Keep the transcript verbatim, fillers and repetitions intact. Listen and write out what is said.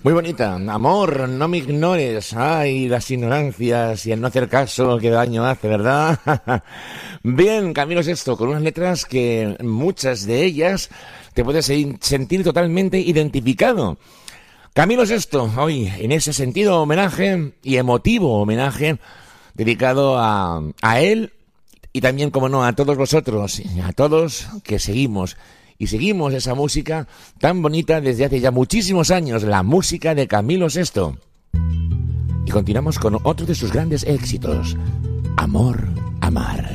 Muy bonita. Amor, no me ignores. Ay, las ignorancias y el no hacer caso, qué daño hace, ¿verdad? Bien, Camilo Sesto, con unas letras que muchas de ellas te puedes sentir totalmente identificado. Camilo Sesto, hoy en ese sentido homenaje y emotivo homenaje dedicado a, a él y también, como no, a todos vosotros, a todos que seguimos y seguimos esa música tan bonita desde hace ya muchísimos años, la música de Camilo Sesto. Y continuamos con otro de sus grandes éxitos, Amor, Amar.